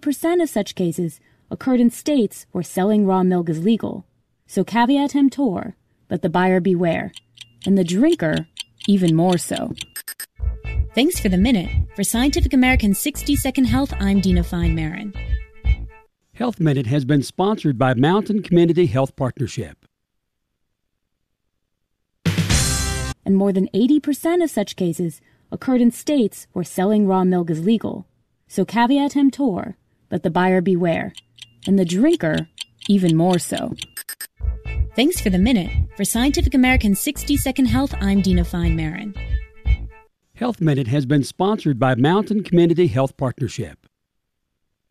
80% of such cases occurred in states where selling raw milk is legal. So caveat emptor, let the buyer beware, and the drinker even more so. Thanks for the minute. For Scientific American's 60-Second Health, I'm Dina Fine-Marin. Health Minute has been sponsored by Mountain Community Health Partnership. And more than 80% of such cases occurred in states where selling raw milk is legal. So caveat emptor, let the buyer beware, and the drinker even more so. Thanks for the minute. For Scientific American's 60-Second Health, I'm Dina Fine-Marin. Health Minute has been sponsored by Mountain Community Health Partnership.